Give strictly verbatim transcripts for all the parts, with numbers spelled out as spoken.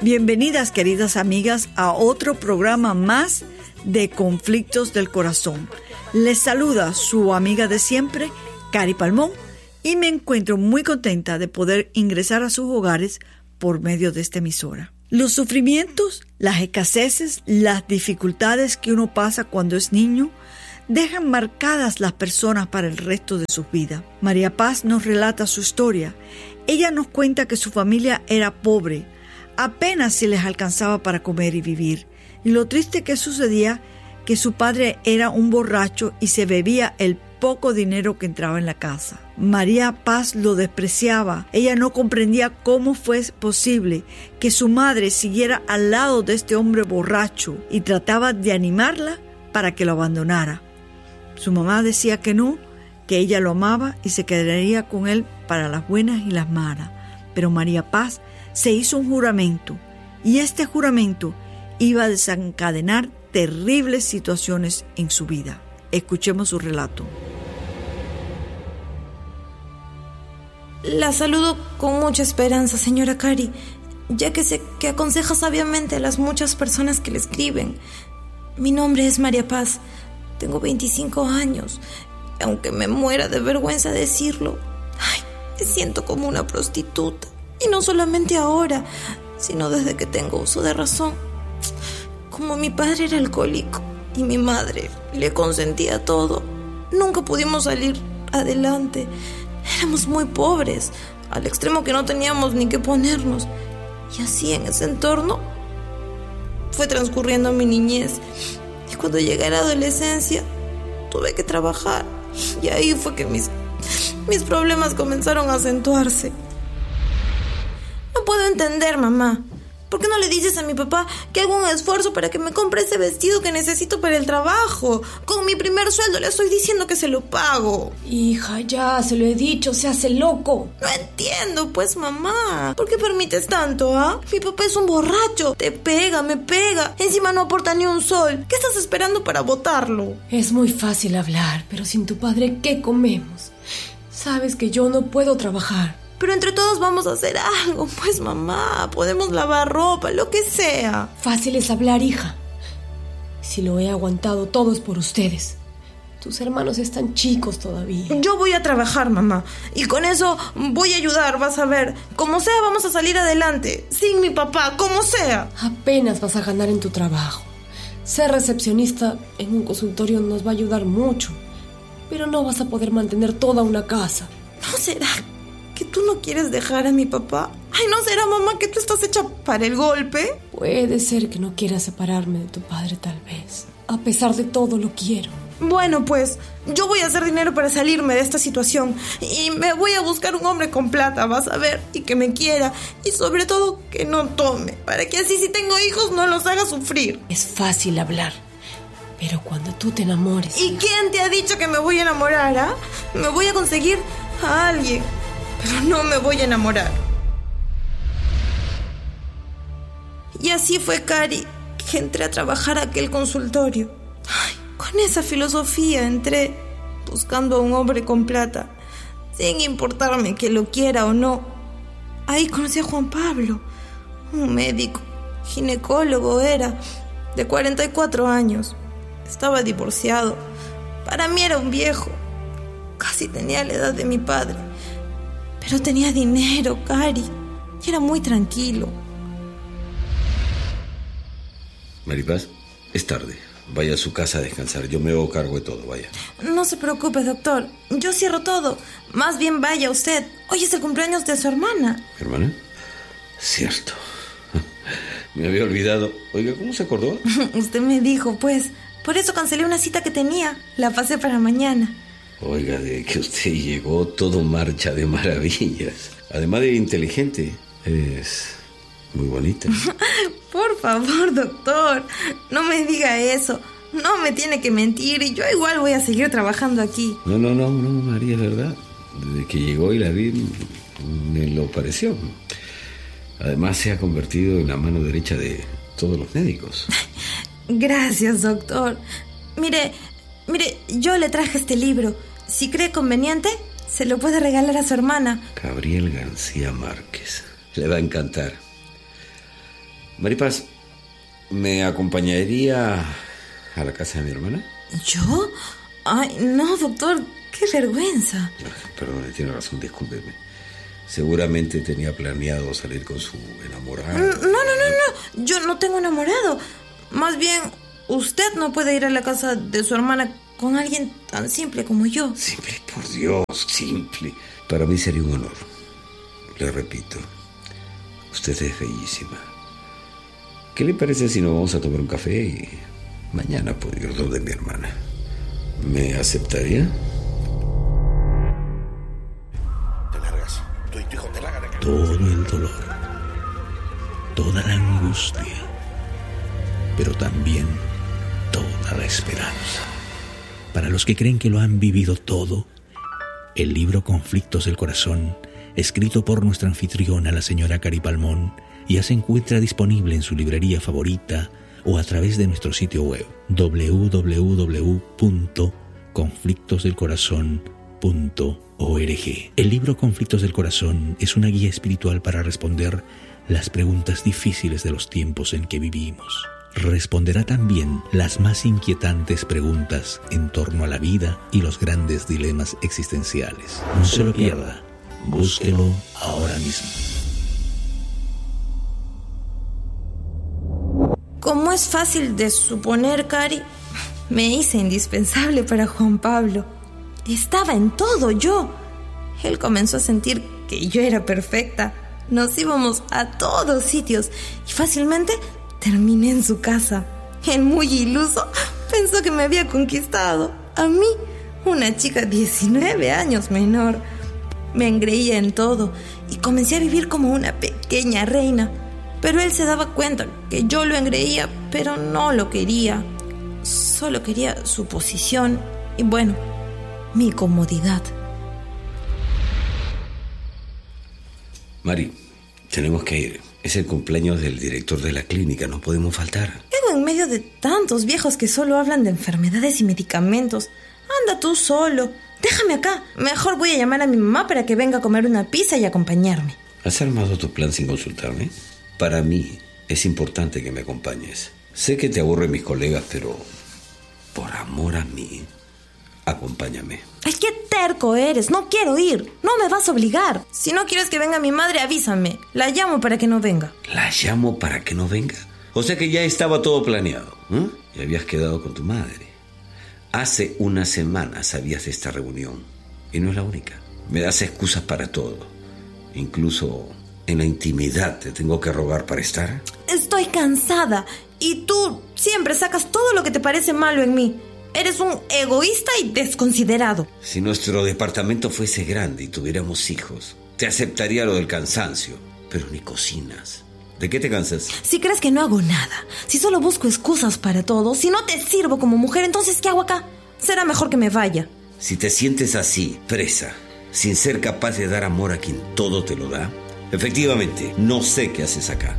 Bienvenidas, queridas amigas, a otro programa más de Conflictos del Corazón. Les saluda su amiga de siempre, Cari Palmón, y me encuentro muy contenta de poder ingresar a sus hogares por medio de esta emisora. Los sufrimientos, las escaseces, las dificultades que uno pasa cuando es niño dejan marcadas las personas para el resto de sus vidas. María Paz nos relata su historia. Ella nos cuenta que su familia era pobre, apenas si les alcanzaba para comer y vivir. Y lo triste que sucedía que su padre era un borracho y se bebía el poco dinero que entraba en la casa. María Paz lo despreciaba. Ella no comprendía cómo fue posible que su madre siguiera al lado de este hombre borracho y trataba de animarla para que lo abandonara. Su mamá decía que no, que ella lo amaba y se quedaría con él para las buenas y las malas. Pero María Paz se hizo un juramento, y este juramento iba a desencadenar terribles situaciones en su vida. Escuchemos su relato. La saludo con mucha esperanza, señora Cari, ya que sé que aconseja sabiamente a las muchas personas que le escriben. Mi nombre es María Paz, tengo veinticinco años, y aunque me muera de vergüenza decirlo, ay, me siento como una prostituta. Y no solamente ahora, sino desde que tengo uso de razón. Como mi padre era alcohólico y mi madre le consentía todo, nunca pudimos salir adelante. Éramos muy pobres, al extremo que no teníamos ni qué ponernos. Y así en ese entorno fue transcurriendo mi niñez. Y cuando llegué a la adolescencia, tuve que trabajar. Y ahí fue que mis, mis problemas comenzaron a acentuarse. No puedo entender, mamá. ¿Por qué no le dices a mi papá que haga un esfuerzo para que me compre ese vestido que necesito para el trabajo? Con mi primer sueldo le estoy diciendo que se lo pago. Hija, ya se lo he dicho, se hace loco. No entiendo, pues, mamá. ¿Por qué permites tanto, ah? Mi papá es un borracho. Te pega, me pega. Encima no aporta ni un sol. ¿Qué estás esperando para botarlo? Es muy fácil hablar, pero sin tu padre, ¿qué comemos? Sabes que yo no puedo trabajar. Pero entre todos vamos a hacer algo, pues, mamá. Podemos lavar ropa, lo que sea. Fácil es hablar, hija. Si lo he aguantado todo es por ustedes. Tus hermanos están chicos todavía. Yo voy a trabajar, mamá. Y con eso voy a ayudar, vas a ver. Como sea, vamos a salir adelante. Sin mi papá, como sea. Apenas vas a ganar en tu trabajo. Ser recepcionista en un consultorio nos va a ayudar mucho. Pero no vas a poder mantener toda una casa. ¿No será que tú no quieres dejar a mi papá? Ay, ¿no será, mamá, que tú estás hecha para el golpe? Puede ser que no quieras separarme de tu padre, tal vez. A pesar de todo, lo quiero. Bueno, pues, yo voy a hacer dinero para salirme de esta situación. Y me voy a buscar un hombre con plata, vas a ver, y que me quiera. Y sobre todo, que no tome. Para que así, si tengo hijos, no los haga sufrir. Es fácil hablar, pero cuando tú te enamores... ¿Y quién te ha dicho que me voy a enamorar, ah? Me voy a conseguir a alguien, pero no me voy a enamorar. Y así fue, Cari, que entré a trabajar a aquel consultorio. Ay, con esa filosofía entré, buscando a un hombre con plata, sin importarme que lo quiera o no. Ahí conocí a Juan Pablo, un médico, ginecólogo era, de cuarenta y cuatro años. Estaba divorciado. Para mí era un viejo. Casi tenía la edad de mi padre. Pero tenía dinero, Cari, y era muy tranquilo. Maripaz, es tarde. Vaya a su casa a descansar. Yo me hago cargo de todo, vaya. No se preocupe, doctor. Yo cierro todo. Más bien vaya usted. Hoy es el cumpleaños de su hermana. ¿Hermana? Cierto. Me había olvidado. Oiga, ¿cómo se acordó? Usted me dijo, pues. Por eso cancelé una cita que tenía. La pasé para mañana. Oiga, de que usted llegó, todo marcha de maravillas. Además de inteligente, es muy bonita. Por favor, doctor, no me diga eso. No me tiene que mentir y yo igual voy a seguir trabajando aquí. No, no, no, no, María, es verdad. Desde que llegó y la vi, me lo pareció. Además, se ha convertido en la mano derecha de todos los médicos. Gracias, doctor. Mire, mire, yo le traje este libro. Si cree conveniente, se lo puede regalar a su hermana. Gabriel García Márquez. Le va a encantar. Maripaz, ¿me acompañaría a la casa de mi hermana? ¿Yo? Ay, no, doctor, qué vergüenza. Perdón, tiene razón, discúlpeme. Seguramente tenía planeado salir con su enamorado. No, no, no, no, yo no tengo enamorado. Más bien, usted no puede ir a la casa de su hermana con alguien tan simple como yo. Simple, por Dios, simple. Para mí sería un honor. Le repito, usted es bellísima. ¿Qué le parece si nos vamos a tomar un café y mañana puedo ir donde mi hermana? ¿Me aceptaría? Te largas. Tú y tu hijo te largan de acá. Todo el dolor, toda la angustia, pero también toda la esperanza. Para los que creen que lo han vivido todo, el libro Conflictos del Corazón, escrito por nuestra anfitriona, la señora Cari Palmón, ya se encuentra disponible en su librería favorita o a través de nuestro sitio web doble u doble u doble u punto conflictos del corazón punto org. El libro Conflictos del Corazón es una guía espiritual para responder las preguntas difíciles de los tiempos en que vivimos. Responderá también las más inquietantes preguntas en torno a la vida y los grandes dilemas existenciales. No se lo pierda. Búsquelo ahora mismo. Como es fácil de suponer, Cari, me hice indispensable para Juan Pablo. Estaba en todo yo. Él comenzó a sentir que yo era perfecta. Nos íbamos a todos sitios y fácilmente terminé en su casa. Él, muy iluso, pensó que me había conquistado. A mí, una chica diecinueve años menor. Me engreía en todo y comencé a vivir como una pequeña reina. Pero él se daba cuenta que yo lo engreía, pero no lo quería. Solo quería su posición y, bueno, mi comodidad. Mari, tenemos que ir. Es el cumpleaños del director de la clínica, no podemos faltar. Vivo en medio de tantos viejos que solo hablan de enfermedades y medicamentos. Anda tú solo. Déjame acá. Mejor voy a llamar a mi mamá para que venga a comer una pizza y acompañarme. ¿Has armado tu plan sin consultarme? Para mí es importante que me acompañes. Sé que te aburren mis colegas, pero por amor a mí, acompáñame. Ay, qué terco eres. No quiero ir. No me vas a obligar. Si no quieres que venga mi madre, avísame. La llamo para que no venga. ¿La llamo para que no venga? O sea que ya estaba todo planeado, ¿eh? Y habías quedado con tu madre. Hace unas semanas sabías de esta reunión. Y no es la única. Me das excusas para todo. Incluso en la intimidad te tengo que rogar para estar. Estoy cansada. Y tú siempre sacas todo lo que te parece malo en mí. Eres un egoísta y desconsiderado. Si nuestro departamento fuese grande y tuviéramos hijos, te aceptaría lo del cansancio. Pero ni cocinas. ¿De qué te cansas? Si crees que no hago nada, si solo busco excusas para todo, si no te sirvo como mujer, entonces ¿qué hago acá? Será mejor que me vaya. Si te sientes así, presa, sin ser capaz de dar amor a quien todo te lo da, efectivamente, no sé qué haces acá.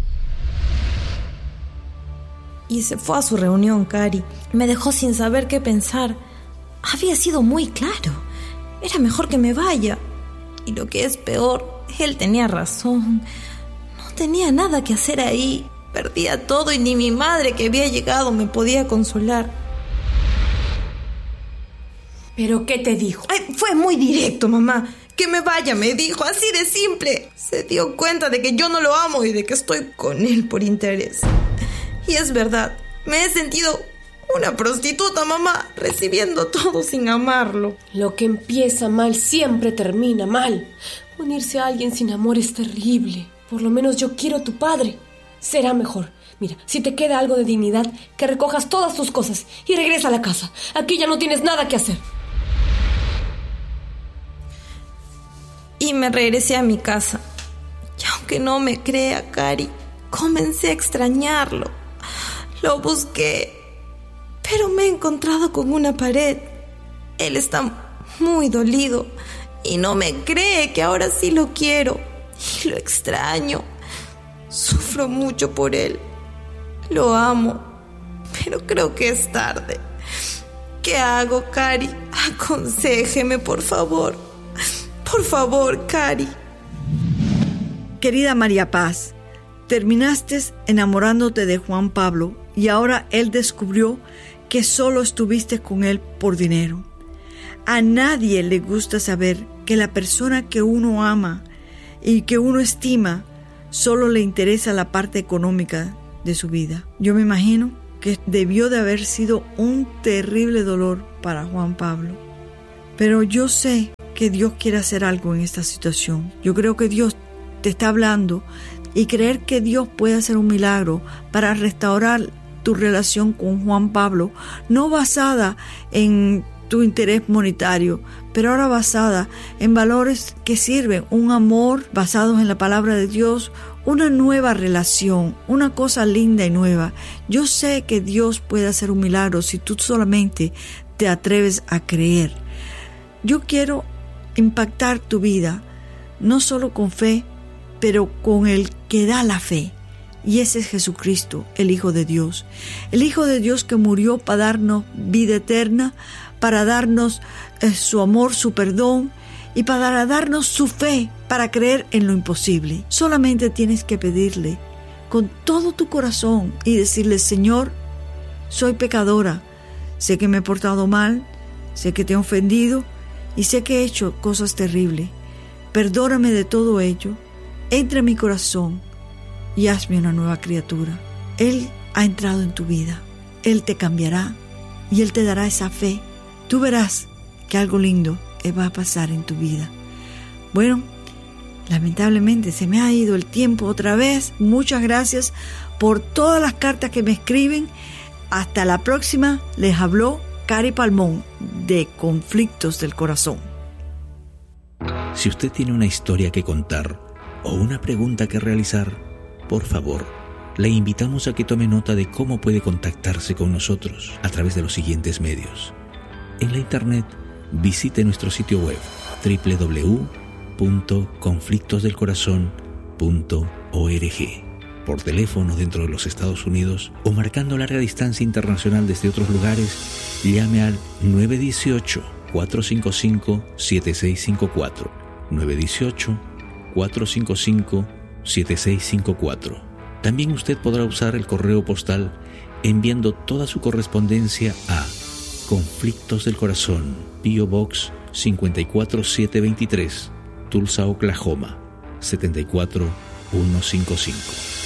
Y se fue a su reunión, Cari. Me dejó sin saber qué pensar. Había sido muy claro. Era mejor que me vaya. Y lo que es peor, él tenía razón. No tenía nada que hacer ahí. Perdía todo y ni mi madre que había llegado me podía consolar. ¿Pero qué te dijo? Ay, fue muy directo, mamá. Que me vaya, me dijo, así de simple. Se dio cuenta de que yo no lo amo y de que estoy con él por interés. Y es verdad, me he sentido una prostituta, mamá, recibiendo todo sin amarlo. Lo que empieza mal siempre termina mal. Unirse a alguien sin amor es terrible. Por lo menos yo quiero a tu padre. Será mejor. Mira, si te queda algo de dignidad, que recojas todas tus cosas y regresa a la casa. Aquí ya no tienes nada que hacer. Y me regresé a mi casa. Y aunque no me crea, Cari, comencé a extrañarlo. Lo busqué, pero me he encontrado con una pared. Él está muy dolido y no me cree que ahora sí lo quiero. Y lo extraño. Sufro mucho por él. Lo amo, pero creo que es tarde. ¿Qué hago, Cari? Aconséjeme, por favor. Por favor, Cari. Querida María Paz, terminaste enamorándote de Juan Pablo y ahora él descubrió que solo estuviste con él por dinero. A nadie le gusta saber que la persona que uno ama y que uno estima solo le interesa la parte económica de su vida. Yo me imagino que debió de haber sido un terrible dolor para Juan Pablo. Pero yo sé que Dios quiere hacer algo en esta situación. Yo creo que Dios te está hablando y creer que Dios puede hacer un milagro para restaurar tu relación con Juan Pablo, no basada en tu interés monetario, pero ahora basada en valores que sirven, un amor basado en la palabra de Dios, una nueva relación, una cosa linda y nueva. Yo sé que Dios puede hacer un milagro si tú solamente te atreves a creer. Yo quiero impactar tu vida, no solo con fe, pero con el que da la fe. Y ese es Jesucristo, el Hijo de Dios. El Hijo de Dios que murió para darnos vida eterna, para darnos eh, su amor, su perdón y para darnos su fe, para creer en lo imposible. Solamente tienes que pedirle con todo tu corazón y decirle: Señor, soy pecadora, sé que me he portado mal, sé que te he ofendido y sé que he hecho cosas terribles. Perdóname de todo ello, entra en mi corazón y hazme una nueva criatura. Él ha entrado en tu vida, Él te cambiará y Él te dará esa fe. Tú verás que algo lindo va a pasar en tu vida. Bueno, lamentablemente se me ha ido el tiempo otra vez. Muchas gracias por todas las cartas que me escriben. Hasta la próxima. Les habló Cari Palmón de Conflictos del Corazón. Si usted tiene una historia que contar o una pregunta que realizar, por favor, le invitamos a que tome nota de cómo puede contactarse con nosotros a través de los siguientes medios. En la internet, visite nuestro sitio web doble u doble u doble u punto conflictos del corazón punto org, por teléfono dentro de los Estados Unidos o marcando larga distancia internacional desde otros lugares, llame al nueve uno ocho, cuatro cinco cinco, siete seis cinco cuatro, nueve uno ocho, cuatro cinco cinco, siete seis cinco cuatro. También usted podrá usar el correo postal enviando toda su correspondencia a Conflictos del Corazón, P O Box cinco cuatro siete dos tres, Tulsa, Oklahoma, siete cuatro uno cinco cinco.